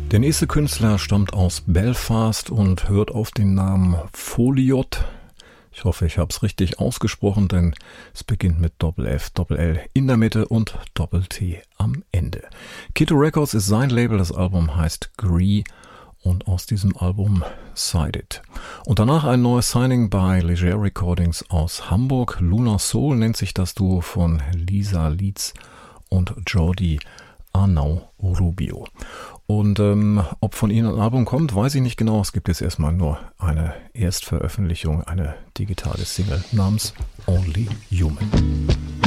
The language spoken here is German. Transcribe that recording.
Der nächste Künstler stammt aus Belfast und hört auf den Namen Foliot. Ich hoffe, ich habe es richtig ausgesprochen, denn es beginnt mit Doppel-F, Doppel-L in der Mitte und Doppel-T am Ende. Kitto Records ist sein Label, das Album heißt Gree und aus diesem Album Side It. Und danach ein neues Signing bei Leger Recordings aus Hamburg. Lunar Soul nennt sich das Duo von Lisa Leeds und Jordi Arnau Rubio. Und ob von ihnen ein Album kommt, weiß ich nicht genau. Es gibt jetzt erstmal nur eine Erstveröffentlichung, eine digitale Single namens Only Human.